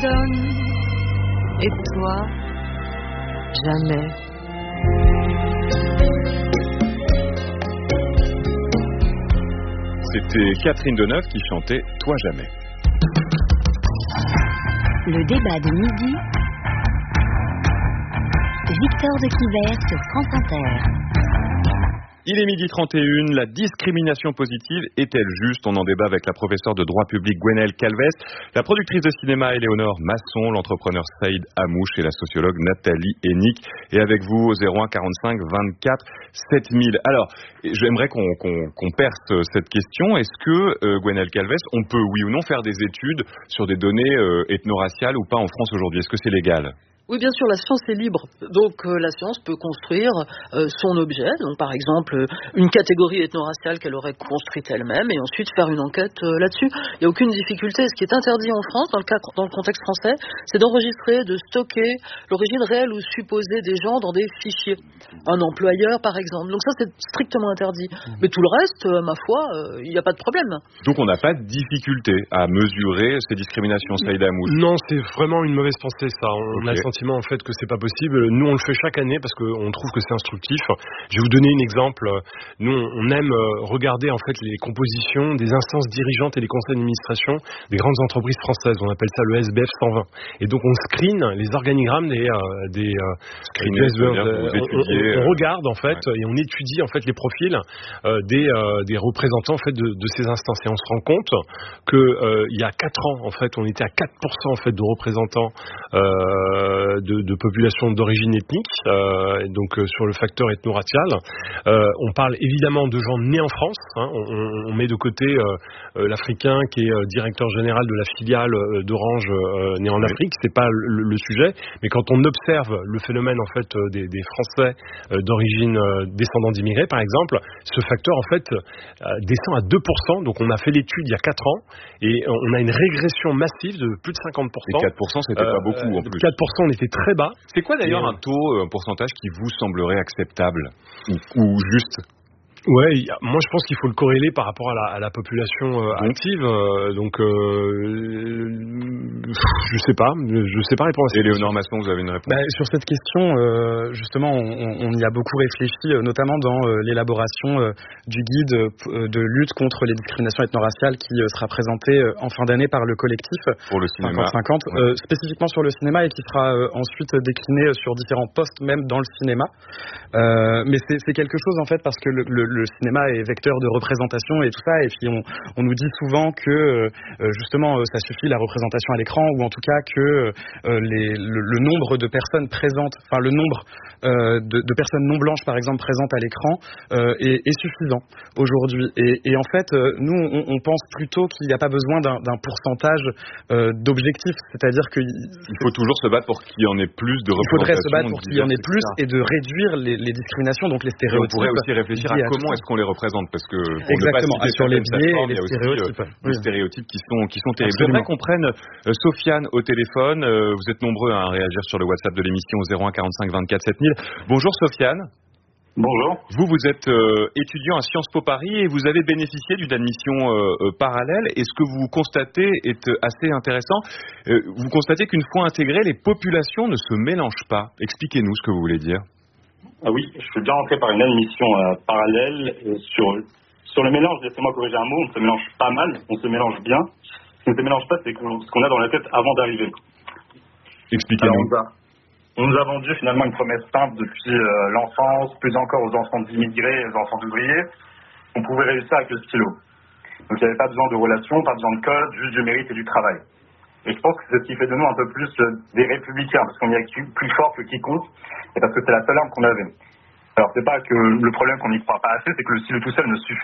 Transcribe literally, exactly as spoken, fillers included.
pardonne, et toi, jamais. C'était Catherine Deneuve qui chantait « Toi jamais ». Le débat de midi, Victor de Quiver sur France Inter. Il est midi trente et une, la discrimination positive est-elle juste? On en débat avec la professeure de droit public Gwenaëlle Calvez, la productrice de cinéma Éléonore Masson, l'entrepreneur Saïd Amouche et la sociologue Nathalie Hennick. Et avec vous au zéro un quarante-cinq vingt-quatre sept mille. Alors, j'aimerais qu'on, qu'on, qu'on perce cette question. Est-ce que, euh, Gwenaëlle Calvez, on peut, oui ou non, faire des études sur des données euh, ethno-raciales ou pas en France aujourd'hui? Est-ce que c'est légal? Oui, bien sûr, la science est libre. Donc, euh, la science peut construire euh, son objet. Donc, par exemple, euh, une catégorie ethno-raciale qu'elle aurait construite elle-même et ensuite faire une enquête euh, là-dessus. Il n'y a aucune difficulté. Ce qui est interdit en France, dans le, cas, dans le contexte français, c'est d'enregistrer, de stocker l'origine réelle ou supposée des gens dans des fichiers. Un employeur, par exemple. Donc, ça, c'est strictement interdit. Mais tout le reste, euh, ma foi, il euh, n'y a pas de problème. Donc, on n'a pas de difficulté à mesurer ces discriminations, Saïd Amouche? Non, c'est vraiment une mauvaise pensée, ça. On okay. a sentiment en fait que c'est pas possible. Nous, on le fait chaque année parce qu'on trouve que c'est instructif. Je vais vous donner un exemple. Nous, on aime regarder en fait les compositions des instances dirigeantes et les conseils d'administration des grandes entreprises françaises. On appelle ça le S B F cent vingt. Et donc, on screen les organigrammes des euh, des, euh, des S B F. On, on, on regarde en fait ouais. et on étudie en fait les profils euh, des euh, des représentants en fait de, de ces instances. Et on se rend compte que euh, il y a quatre ans en fait, on était à quatre pour cent en fait de représentants euh, de De, de populations d'origine ethnique, euh, donc euh, sur le facteur ethno-racial. Euh, on parle évidemment de gens nés en France. Hein, on, on met de côté euh, euh, l'Africain qui est euh, directeur général de la filiale euh, d'Orange euh, né en Afrique. C'est pas le, le sujet, mais quand on observe le phénomène en fait euh, des, des Français euh, d'origine euh, descendants d'immigrés, par exemple, ce facteur en fait euh, descend à deux pour cent. Donc on a fait l'étude il y a quatre ans et on a une régression massive de plus de cinquante pour cent. Et quatre pour cent, c'était euh, pas beaucoup en plus. quatre pour cent, on était très bas. C'est quoi d'ailleurs un taux, un pourcentage qui vous semblerait acceptable ou, ou juste? Ouais, a, moi je pense qu'il faut le corréler par rapport à la, à la population euh, active. Euh, donc, euh, je sais pas, je sais pas répondre à ça. Éléonore Masson, vous avez une réponse? Bah, sur cette question, euh, justement, on, on y a beaucoup réfléchi, notamment dans euh, l'élaboration euh, du guide euh, de lutte contre les discriminations ethno-raciales qui euh, sera présenté euh, en fin d'année par le collectif pour le cinéma cinquante cinquante, ouais. euh, spécifiquement sur le cinéma et qui sera euh, ensuite décliné sur différents postes, même dans le cinéma. Euh, mais c'est, c'est quelque chose en fait parce que le, le le cinéma est vecteur de représentation et tout ça, et puis on, on nous dit souvent que euh, justement euh, ça suffit la représentation à l'écran, ou en tout cas que euh, les, le, le nombre de personnes présentes, enfin le nombre euh, de, de personnes non blanches par exemple présentes à l'écran euh, est, est suffisant aujourd'hui. Et, et en fait, euh, nous on, on pense plutôt qu'il n'y a pas besoin d'un, d'un pourcentage euh, d'objectifs, c'est-à-dire qu'il il faut toujours se battre pour qu'il y en ait plus de représentation. Il faudrait se battre pour qu'il y en ait plus et de réduire les, les discriminations, donc les stéréotypes. Et on pourrait aussi réfléchir à comment est-ce qu'on les représente, parce que pour exactement, ne pas sur les biais et les il y a stéréotypes, aussi euh, oui. les stéréotypes qui sont qui sont terribles. Absolument. J'aimerais qu'on prenne euh, Sofiane au téléphone. Euh, vous êtes nombreux à réagir sur le WhatsApp de l'émission au zéro un quarante-cinq vingt-quatre sept mille. Bonjour Sofiane. Bonjour. Vous, vous êtes euh, étudiant à Sciences Po Paris et vous avez bénéficié d'une admission euh, euh, parallèle. Et ce que vous constatez est euh, assez intéressant. Euh, vous constatez qu'une fois intégrées, les populations ne se mélangent pas. Expliquez-nous ce que vous voulez dire. Ah oui, je suis bien rentré par une admission euh, parallèle. Et sur, sur le mélange, laissez-moi corriger un mot, on se mélange pas mal, on se mélange bien. Ce qui ne se mélange pas, c'est ce qu'on a dans la tête avant d'arriver. Expliquez-nous. Alors, on, a, on nous a vendu finalement une promesse simple depuis euh, l'enfance, plus encore aux enfants d'immigrés, aux enfants d'ouvriers. On pouvait réussir avec le stylo. Donc il n'y avait pas besoin de relations, pas besoin de code, juste du mérite et du travail. Et je pense que c'est ce qui fait de nous un peu plus euh, des républicains, parce qu'on y est plus fort que quiconque, et parce que c'est la seule arme qu'on avait. Alors c'est pas que le problème qu'on n'y croit pas assez, c'est que le stylo tout seul ne suffit